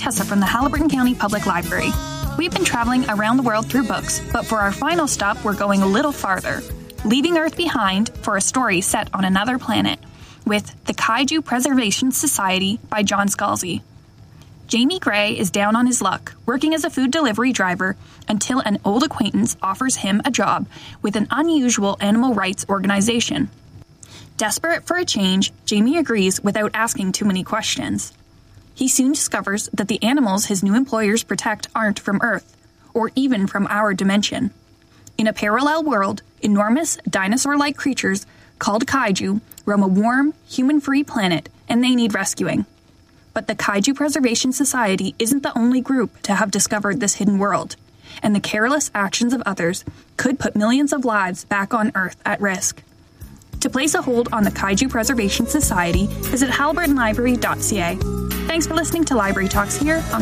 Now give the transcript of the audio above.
Tessa from the Haliburton County Public Library. We've been traveling around the world through books, but for our final stop, we're going a little farther, leaving Earth behind for a story set on another planet, with The Kaiju Preservation Society by John Scalzi. Jamie Gray is down on his luck, working as a food delivery driver until an old acquaintance offers him a job with an unusual animal rights organization. Desperate for a change, Jamie agrees without asking too many questions. He soon discovers that the animals his new employers protect aren't from Earth, or even from our dimension. In a parallel world, enormous dinosaur-like creatures called kaiju roam a warm, human-free planet, and they need rescuing. But the Kaiju Preservation Society isn't the only group to have discovered this hidden world, and the careless actions of others could put millions of lives back on Earth at risk. To place a hold on the Kaiju Preservation Society, visit haliburtonlibrary.ca. Thanks for listening to Library Talks here on